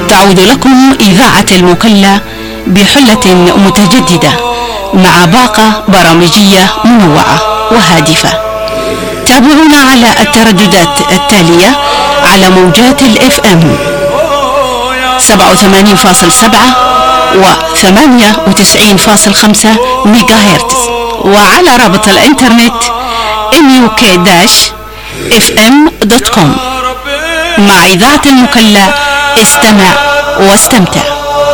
تعود لكم إذاعة المكلا بحلة متجددة مع باقة برامجية منوعة وهادفة. تابعونا على الترددات التالية على موجات الFM 87.7 و 98.5 ميجا هرتز، وعلى رابط الانترنت muk-fm.com. مع إذاعة المكلا استمع واستمتع.